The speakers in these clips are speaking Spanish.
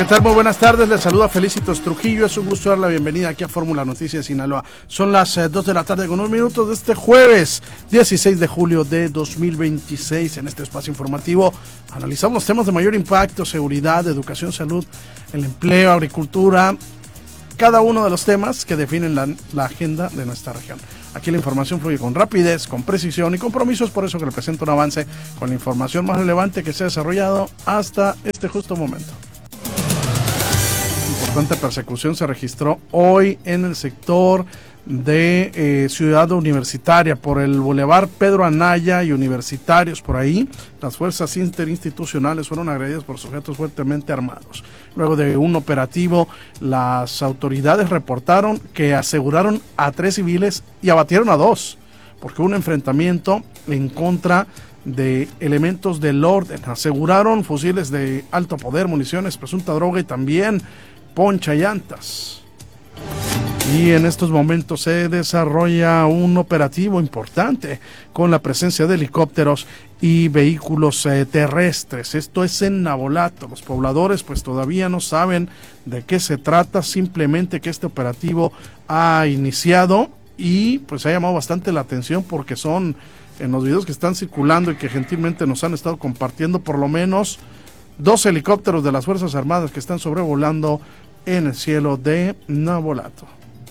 ¿qué tal? Muy buenas tardes, les saluda Felicitos Trujillo, es un gusto dar la bienvenida aquí a Fórmula Noticias de Sinaloa. Son las 2 de la tarde con 1 minuto de este jueves 16 de julio de 2026. En este espacio informativo analizamos los temas de mayor impacto: seguridad, educación, salud, el empleo, agricultura, cada uno de los temas que definen la agenda de nuestra región. Aquí la información fluye con rapidez, con precisión y compromiso. Es por eso que le presento un avance con la información más relevante que se ha desarrollado hasta este justo momento. Importante persecución se registró hoy en el sector de Ciudad Universitaria, por el Boulevard Pedro Anaya y Universitarios. Por ahí las fuerzas interinstitucionales fueron agredidas por sujetos fuertemente armados. Luego de un operativo, las autoridades reportaron que aseguraron a 3 civiles y abatieron a 2, porque hubo un enfrentamiento en contra de elementos del orden. Aseguraron fusiles de alto poder, municiones, presunta droga y también ponchallantas. Y en estos momentos se desarrolla un operativo importante con la presencia de helicópteros y vehículos terrestres. Esto es en Navolato. Los pobladores pues todavía no saben de qué se trata, simplemente que este operativo ha iniciado y pues ha llamado bastante la atención, porque son, en los videos que están circulando y que gentilmente nos han estado compartiendo, por lo menos 2 helicópteros de las Fuerzas Armadas que están sobrevolando en el cielo de Navolato.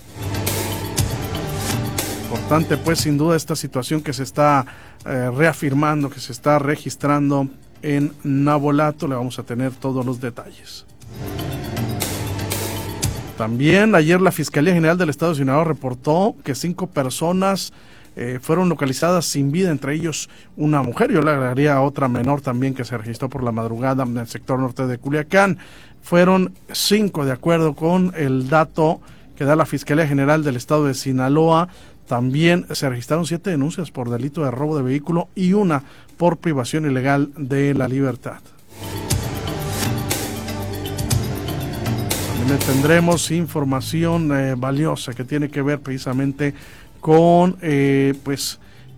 Importante pues sin duda esta situación que se está reafirmando, que se está registrando en Navolato. Le vamos a tener todos los detalles. También ayer la Fiscalía General del Estado de Sinaloa reportó que 5 personas fueron localizadas sin vida, entre ellos una mujer. Yo le agregaría a otra menor también que se registró por la madrugada en el sector norte de Culiacán. Fueron 5 de acuerdo con el dato que da la Fiscalía General del Estado de Sinaloa. También se registraron 7 denuncias por delito de robo de vehículo y 1 por privación ilegal de la libertad. También tendremos información valiosa que tiene que ver precisamente con pues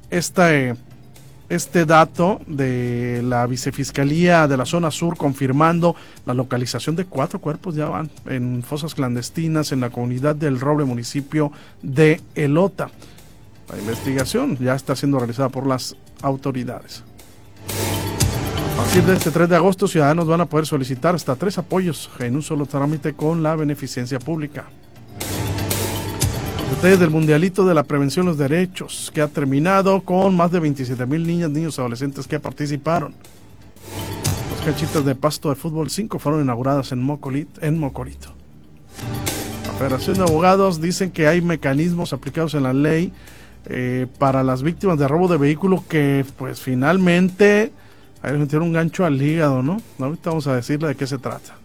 este dato de la Vicefiscalía de la Zona Sur, confirmando la localización de 4 cuerpos ya van en fosas clandestinas en la comunidad del Roble, municipio de Elota. La investigación ya está siendo realizada por las autoridades. A partir de este 3 de agosto, ciudadanos van a poder solicitar hasta 3 apoyos en un solo trámite con la beneficencia pública. Detalles del Mundialito de la Prevención de los Derechos, que ha terminado con más de 27,000 niñas, niños y adolescentes que participaron. Los canchitas de pasto de fútbol 5 fueron inauguradas en Mocorito. La Federación de Abogados dicen que hay mecanismos aplicados en la ley para las víctimas de robo de vehículo que pues finalmente ahí les metieron un gancho al hígado, ¿no? Ahorita vamos a decirle de qué se trata.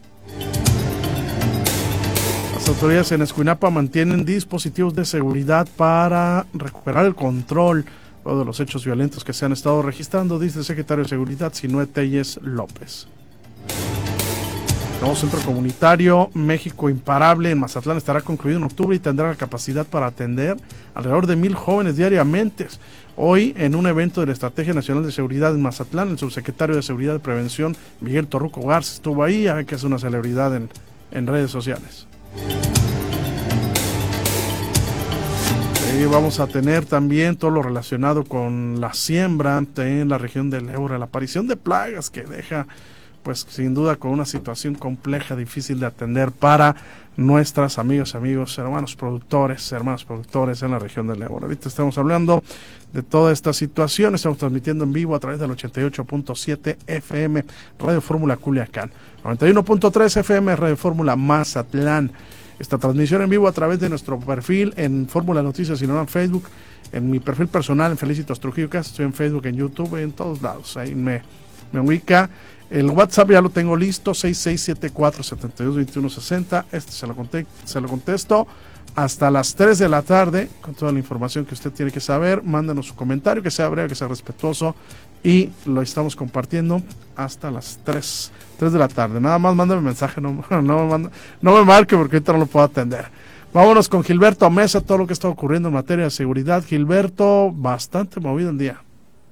Las autoridades en Escuinapa mantienen dispositivos de seguridad para recuperar el control de los hechos violentos que se han estado registrando, dice el secretario de Seguridad, Sinue Telles López. El nuevo centro comunitario México Imparable en Mazatlán estará concluido en octubre y tendrá la capacidad para atender alrededor de 1,000 jóvenes diariamente. Hoy, en un evento de la Estrategia Nacional de Seguridad en Mazatlán, el subsecretario de Seguridad y Prevención, Miguel Torruco Garza, estuvo ahí, a ver que es una celebridad en redes sociales. Vamos a tener también todo lo relacionado con la siembra en la región del Eura, la aparición de plagas que deja, pues sin duda, con una situación compleja, difícil de atender para nuestras amigos, hermanos productores en la región del Eura. Ahorita estamos hablando de toda esta situación, estamos transmitiendo en vivo a través del 88.7 FM Radio Fórmula Culiacán, 91.3 FM Radio Fórmula Mazatlán. Esta transmisión en vivo a través de nuestro perfil en Fórmula Noticias Sinaloa en Facebook, en mi perfil personal en Felicitos Trujillo, que estoy en Facebook, en YouTube, en todos lados. Ahí me ubica. El WhatsApp ya lo tengo listo, 6674-722160. Se lo contesto hasta las 3 de la tarde con toda la información que usted tiene que saber. Mándanos su comentario, que sea breve, que sea respetuoso, y lo estamos compartiendo hasta las 3 de la tarde. Nada más mándame mensaje, no me marque porque ahorita no lo puedo atender. Vámonos con Gilberto Mesa, todo lo que está ocurriendo en materia de seguridad. Gilberto, bastante movido el día.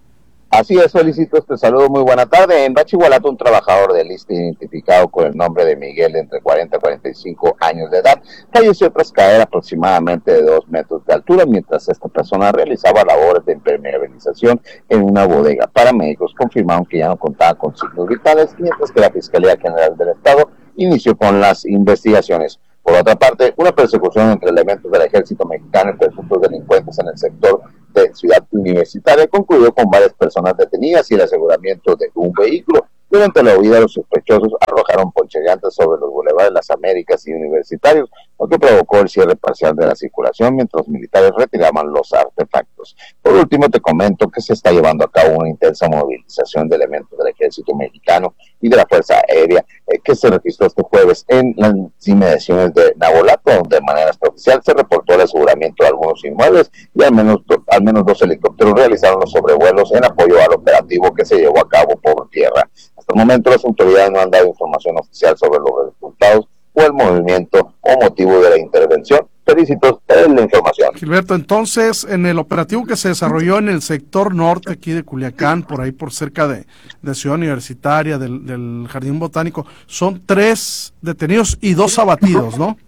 Así es, Felicitos, te saludo, muy buena tarde. En Bachihualato, un trabajador del ISSSTE identificado con el nombre de Miguel, entre 40 y 45 años de edad, falleció tras caer aproximadamente de 2 metros de altura mientras esta persona realizaba labores de impermeabilización en una bodega. Paramédicos confirmaron que ya no contaba con signos vitales, mientras que la Fiscalía General del Estado inició con las investigaciones. Por otra parte, una persecución entre elementos del ejército mexicano y presuntos delincuentes en el sector de Ciudad Universitaria concluyó con varias personas detenidas y el aseguramiento de un vehículo. Durante la huida, los sospechosos arrojaron ponchillantas sobre los bulevares Las Américas y Universitarios, lo que provocó el cierre parcial de la circulación mientras los militares retiraban los artefactos. Por último, te comento que se está llevando a cabo una intensa movilización de elementos del ejército mexicano y de la Fuerza Aérea que se registró este jueves en las inmediaciones de Nabolato, donde de manera extraoficial se reportó el aseguramiento de algunos inmuebles y al menos 2 helicópteros realizaron los sobrevuelos en apoyo al operativo que se llevó a cabo por tierra. Hasta el momento las autoridades no han dado información oficial sobre los resultados o el movimiento o motivo de la intervención. Felicitos en la información. Gilberto, entonces, en el operativo que se desarrolló en el sector norte aquí de Culiacán, por ahí por cerca de Ciudad Universitaria, del Jardín Botánico, son 3 detenidos y 2 abatidos, ¿no?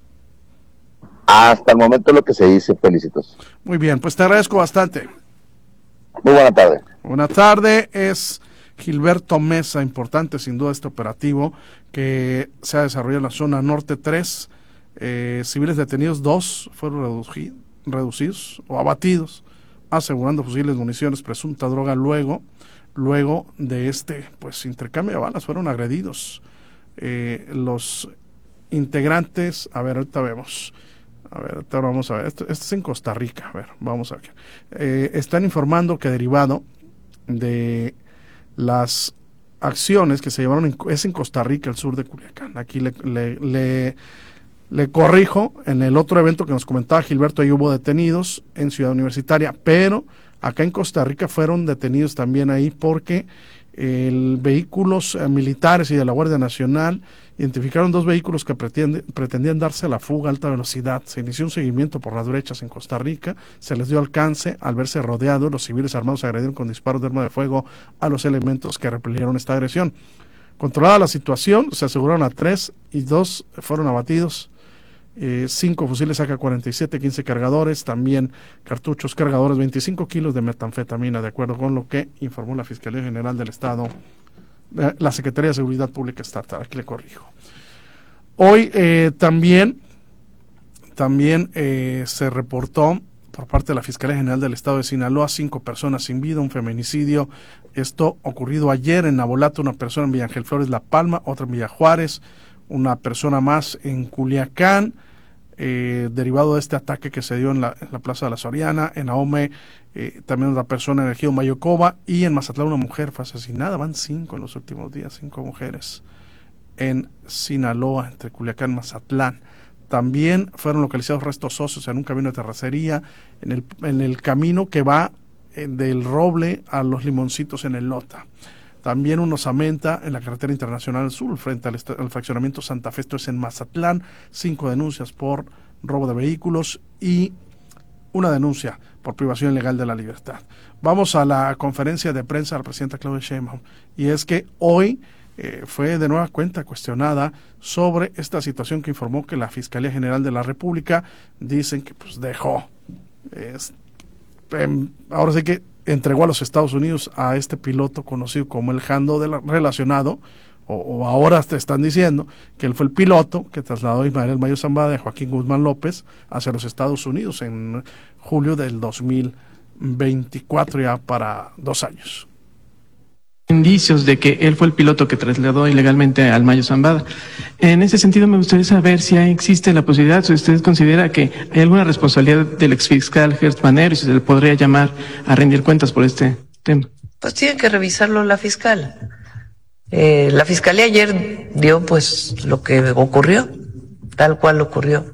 Hasta el momento lo que se dice, Felicitos. Muy bien, pues te agradezco bastante. Muy buena tarde. Buena tarde, es Gilberto Mesa. Importante sin duda este operativo que se ha desarrollado en la zona norte. 3 civiles detenidos, 2 fueron reducidos o abatidos, asegurando fusiles, municiones, presunta droga. Luego de este intercambio de balas fueron agredidos los integrantes. A ver, ahorita vemos. Ahorita vamos a ver. Esto es en Costa Rica. A ver, vamos a ver. Están informando que derivado de las acciones que se llevaron es en Costa Rica, el sur de Culiacán. Aquí le corrijo, en el otro evento que nos comentaba Gilberto, ahí hubo detenidos en Ciudad Universitaria, pero acá en Costa Rica fueron detenidos también ahí porque vehículos militares y de la Guardia Nacional identificaron 2 vehículos que pretendían darse la fuga a alta velocidad. Se inició un seguimiento por las brechas en Costa Rica, se les dio alcance. Al verse rodeados, los civiles armados agredieron con disparos de arma de fuego a los elementos que repelieron esta agresión. Controlada la situación, se aseguraron a 3 y 2 fueron abatidos. 5 fusiles AK-47, 15 cargadores, también cartuchos cargadores, 25 kilos de metanfetamina, de acuerdo con lo que informó la Fiscalía General del Estado, la Secretaría de Seguridad Pública Estatal. Aquí le corrijo. Hoy también se reportó por parte de la Fiscalía General del Estado de Sinaloa 5 personas sin vida, un feminicidio. Esto ocurrido ayer en Nabolato, una persona en Villa Ángel Flores, La Palma, otra en Villa Juárez, una persona más en Culiacán, derivado de este ataque que se dio en la Plaza de la Soriana. En Ahome, también otra persona en el Ejido Mayocoba, y en Mazatlán una mujer fue asesinada. Van 5 en los últimos días, 5 mujeres en Sinaloa, entre Culiacán y Mazatlán. También fueron localizados restos óseos en un camino de terracería, en el camino que va del Roble a Los Limoncitos en el Lota. También una osamenta en la carretera internacional sur frente al fraccionamiento Santa Fe, esto es en Mazatlán. 5 denuncias por robo de vehículos y una denuncia por privación ilegal de la libertad. Vamos a la conferencia de prensa de la presidenta Claudia Sheinbaum, y es que hoy fue de nueva cuenta cuestionada sobre esta situación que informó que la Fiscalía General de la República dicen que dejó, ahora sí que entregó a los Estados Unidos a este piloto conocido como el Jando relacionado, o ahora te están diciendo que él fue el piloto que trasladó a Ismael Mayo Zambada y Joaquín Guzmán López hacia los Estados Unidos en julio del 2024, ya para 2 años. Indicios de que él fue el piloto que trasladó ilegalmente al Mayo Zambada. En ese sentido, me gustaría saber si existe la posibilidad, si usted considera que hay alguna responsabilidad del exfiscal Gertz Manero y si se le podría llamar a rendir cuentas por este tema. Pues tiene que revisarlo la fiscal. La fiscalía ayer dio lo que ocurrió, tal cual ocurrió.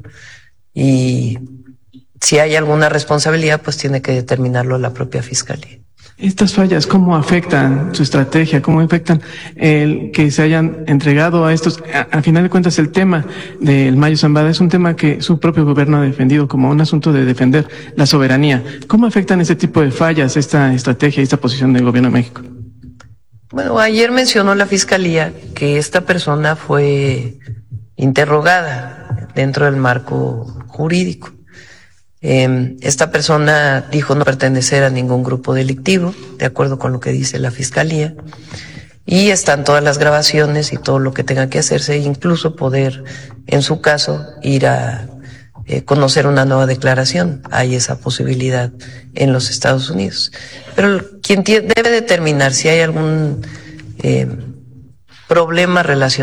Y si hay alguna responsabilidad, tiene que determinarlo la propia fiscalía. Estas fallas, ¿cómo afectan su estrategia? ¿Cómo afectan el que se hayan entregado a estos? A final de cuentas, el tema del Mayo Zambada es un tema que su propio gobierno ha defendido como un asunto de defender la soberanía. ¿Cómo afectan este tipo de fallas, esta estrategia y esta posición del gobierno de México? Bueno, ayer mencionó la Fiscalía que esta persona fue interrogada dentro del marco jurídico. Esta persona dijo no pertenecer a ningún grupo delictivo, de acuerdo con lo que dice la Fiscalía, y están todas las grabaciones y todo lo que tenga que hacerse, incluso poder, en su caso, ir a conocer una nueva declaración. Hay esa posibilidad en los Estados Unidos. Pero quien debe determinar si hay algún problema relacionado